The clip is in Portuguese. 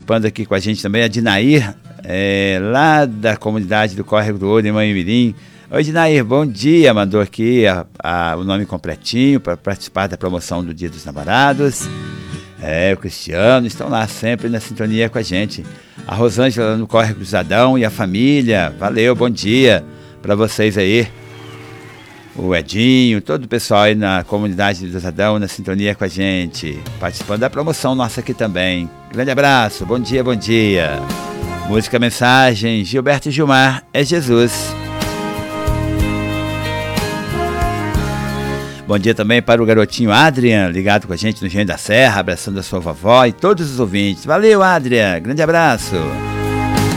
participando aqui com a gente também, a Dinair, lá da comunidade do Córrego do Ouro, em Manhumirim. Oi, Dinair, bom dia. Mandou aqui o nome completinho para participar da promoção do Dia dos Namorados. O Cristiano, estão lá sempre na sintonia com a gente. A Rosângela no Córrego do Zadão e a família. Valeu, bom dia para vocês aí. O Edinho, todo o pessoal aí na comunidade do Zadão, na sintonia com a gente, participando da promoção nossa aqui também. Grande abraço, bom dia, bom dia. Música, mensagem, Gilberto e Gilmar, é Jesus. Bom dia também para o garotinho Adrian, ligado com a gente no Engenho da Serra, abraçando a sua vovó e todos os ouvintes. Valeu, Adrian, grande abraço.